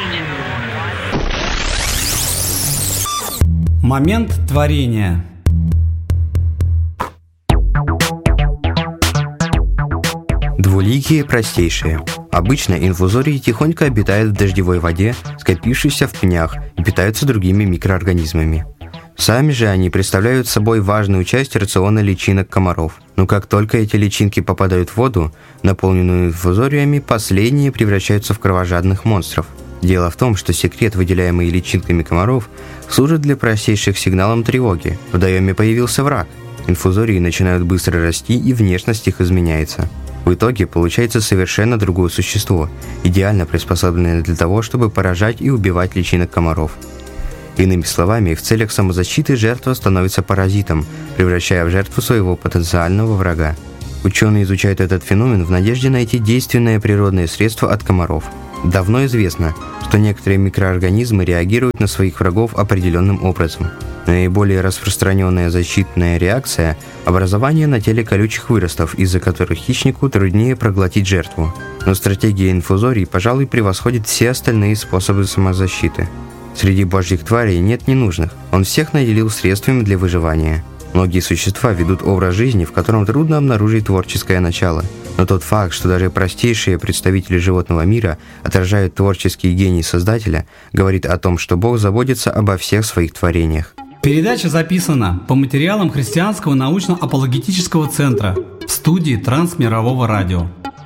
Момент творения. Двуликие простейшие. Обычно инфузории тихонько обитают в дождевой воде, скопившейся в пнях, и питаются другими микроорганизмами. Сами же они представляют собой важную часть рациона личинок комаров. Но как только эти личинки попадают в воду, наполненную инфузориями, последние превращаются в кровожадных монстров. Дело в том, что секрет, выделяемый личинками комаров, служит для простейших сигналом тревоги. В водоеме появился враг. Инфузории начинают быстро расти, и внешность их изменяется. В итоге получается совершенно другое существо, идеально приспособленное для того, чтобы поражать и убивать личинок комаров. Иными словами, в целях самозащиты жертва становится паразитом, превращая в жертву своего потенциального врага. Ученые изучают этот феномен в надежде найти действенное природное средство от комаров. Давно известно, что некоторые микроорганизмы реагируют на своих врагов определенным образом. Наиболее распространенная защитная реакция – образование на теле колючих выростов, из-за которых хищнику труднее проглотить жертву. Но стратегия инфузорий, пожалуй, превосходит все остальные способы самозащиты. Среди божьих тварей нет ненужных, он всех наделил средствами для выживания. Многие существа ведут образ жизни, в котором трудно обнаружить творческое начало. Но тот факт, что даже простейшие представители животного мира отражают творческий гений Создателя, говорит о том, что Бог заботится обо всех своих творениях. Передача записана по материалам Христианского научно-апологетического центра в студии Трансмирового радио.